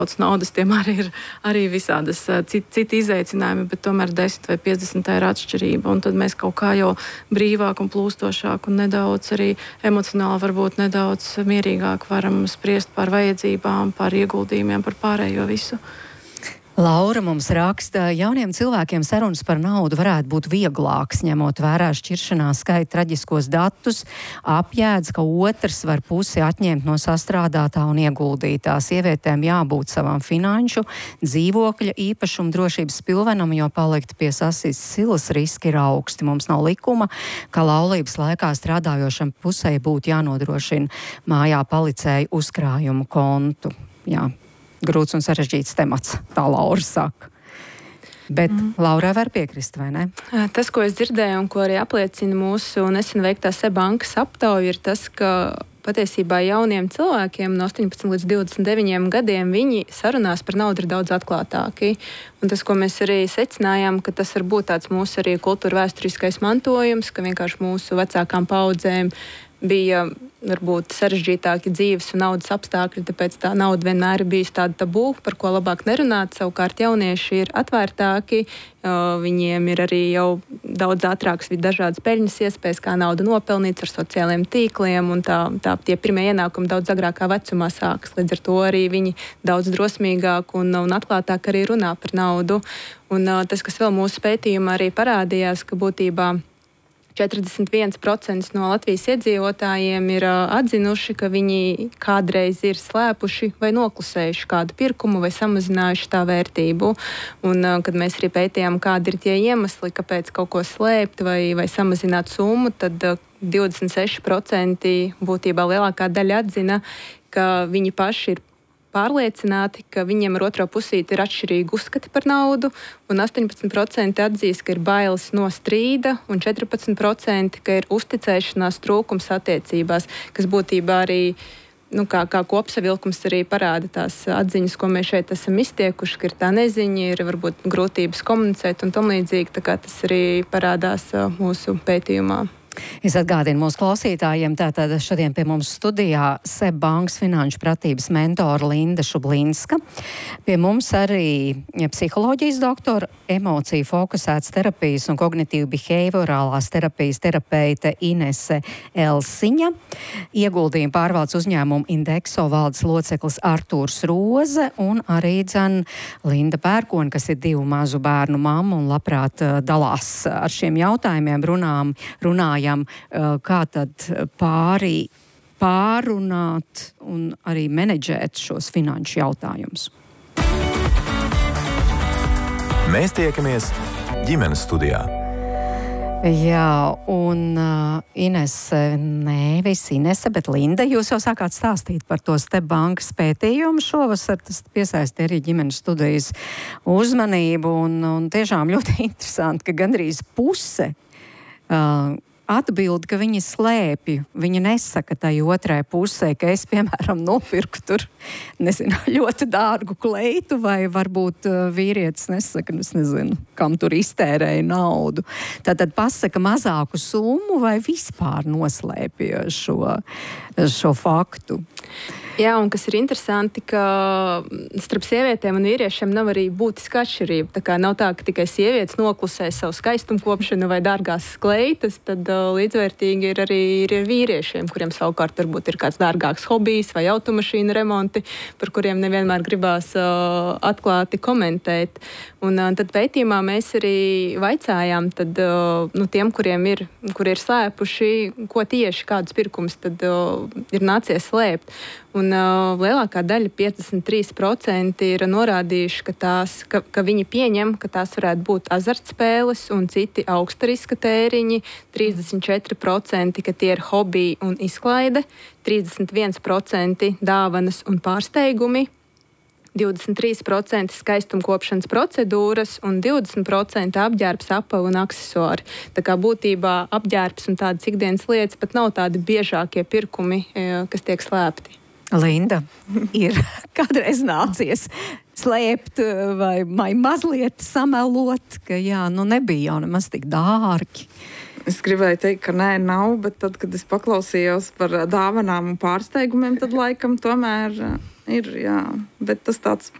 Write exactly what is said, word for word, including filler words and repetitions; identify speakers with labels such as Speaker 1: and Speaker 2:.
Speaker 1: naudas, tiem arī ir arī visādas citi, citi izaicinājumi, bet tomēr desmit vai piecdesmit ir atšķirība. Un tad mēs kaut kā jau brīvāk un plūstošāk un nedaudz arī emocionāli varbūt nedaudz mierīgāk varam spriest par vajadzībām, par ieguldījumiem, par pārējo visu.
Speaker 2: Laura mums raksta, jauniem cilvēkiem sarunas par naudu varētu būt vieglāks, ņemot vērā šķiršanās skaita traģiskos datus, apjēdz, ka otrs var pusi atņemt no sastrādātā un ieguldītā. Sievietēm jābūt savam finanšu, dzīvokļa, īpašuma drošības pilvenam, jo palikt pie sasīs silas riski ir augsti. Mums nav likuma, ka laulības laikā strādājošam pusē būtu jānodrošina mājā palicēju uzkrājumu kontu. Jā. Grūts un sarežģīts temats, tā Laura saka. Bet mm. Laurai var piekrist, vai ne?
Speaker 3: Tas, ko es dzirdēju un ko arī apliecina mūsu nesen veiktā SEB bankas aptauja, ir tas, ka patiesībā jauniem cilvēkiem no astoņpadsmit līdz divdesmit deviņiem gadiem viņi sarunās par naudu ir daudz atklātāki. Un tas, ko mēs arī secinājām, ka tas var būt tāds mūsu arī kultūra vēsturiskais mantojums, ka vienkārši mūsu vecākām paudzēm bija varbūt sarežģītāki dzīves un naudas apstākļi, tāpēc tā nauda vienmēr ir bijusi tāda tabū, par ko labāk nerunāt. Savukārt jaunieši ir atvērtāki, viņiem ir arī jau daudz ātrākas dažādas peļņas iespējas, kā nauda nopelnīts ar sociālajiem tīkliem, un tā, tā tie pirmie ienākumi daudz agrākā vecumā sākas. Līdz ar to arī viņi daudz drosmīgāk un, un atklātāk arī runā par naudu. Un tas, kas vēl mūsu pētījumā arī parādījās, ka būtībā četrdesmit viens procents no Latvijas iedzīvotājiem ir uh, atzinuši, ka viņi kādreiz ir slēpuši vai noklusējuši kādu pirkumu vai samazinājuši tā vērtību. Un, uh, kad mēs arī pētījām, kādi ir tie iemesli, kāpēc kaut ko slēpt vai, vai samazināt summu, tad uh, divdesmit seši procenti būtībā lielākā daļa atzina, ka viņi paši ir pārliecināti, ka viņiem ar otro pusīti ir atšķirīgi uzskati par naudu, un astoņpadsmit procenti atzīst, ka ir bailes no strīda, un četrpadsmit procenti, ka ir uzticēšanās trūkums attiecībās, kas būtībā arī, nu, kā, kā kopsavilkums arī parāda tās atziņas, ko mēs šeit esam iztiekuši, ka ir tā neziņa, ir varbūt grūtības komunicēt un tam līdzīgi, tā kā tas arī parādās mūsu pētījumā.
Speaker 2: Es atgādinu mūsu klausītājiem, tātad šodien pie mums studijā SEB bankas finanšu pratības mentore Linda Šublinska. Pie mums arī psiholoģijas doktora, emociju fokusētas terapijas un kognitīvu behaviorālās terapijas terapeite Inese Elsiņa, ieguldījuma pārvaldes uzņēmumu Indexo valdes loceklis Artūrs Roze un arī dzen Linda Pērkone, kas ir divu mazu bērnu mamma un labprāt dalās ar šiem jautājumiem, runām, runājam, kā tad pārī, pārunāt un arī menedžēt šos finanšu jautājumus.
Speaker 4: Mēs tiekamies ģimenes studijā.
Speaker 2: Jā, un uh, Inese, nē, visi Inese, bet Linda, jūs jau sākāt stāstīt par to SEB bankas pētījumu šovasar, tas piesaista arī ģimenes studijas uzmanību, un, un tiešām ļoti interesanti, ka gandrīz puse uh, atbild, ka viņi slēpj. Viņa nesaka tai otrai pusē, ka es, piemēram, nopirku tur, nezinu, ļoti dārgu kleitu, vai varbūt uh, vīrietis nesaka, es nezinu, kam tur iztērēja naudu. Tātad pasaka mazāku summu vai vispār noslēpja šo, šo faktu.
Speaker 3: Jā, un kas ir interesanti, ka starp sievietēm un vīriešiem nav arī būtiska atšķirība. Tā kā nav tā, ka tikai sievietes noklusē savu skaistumkopšanu vai dārgās kleitas, tad uh, līdzvērtīgi ir arī ir vīriešiem, kuriem savukārt varbūt ir kāds dārgāks hobijs vai automašīna remonti, par kuriem nevienmēr gribās uh, atklāti komentēt. Un uh, tad pētījumā mēs arī vaicājām tad, uh, nu, tiem, kuriem ir, kuri ir slēpuši, ko tieši kādus pirkumus tad uh, ir nācies slēpt. Un uh, lielākā daļa, piecdesmit trīs procenti, ir norādījuši, ka, tās, ka, ka viņi pieņem, ka tās varētu būt azartspēles un citi augsta riska tēriņi, trīsdesmit četri procenti, ka tie ir hobiji un izklaide, trīsdesmit viens procents dāvanas un pārsteigumi, divdesmit trīs procenti skaistumkopšanas procedūras un divdesmit procenti apģērbs, apavi un aksesuāri. Tā kā būtībā apģērbs un tādas ikdienas lietas pat nav tādi biežākie pirkumi, kas tiek slēpti.
Speaker 2: Linda, ir kādreiz nācies slēpt vai, vai mazliet samelot, ka jā, nu nebija jau nemaz tik dārgi.
Speaker 5: Es gribēju teikt, ka nē, nav, bet tad, kad es paklausījos par dāvanām un pārsteigumiem, tad laikam tomēr ir, jā. Bet tas tāds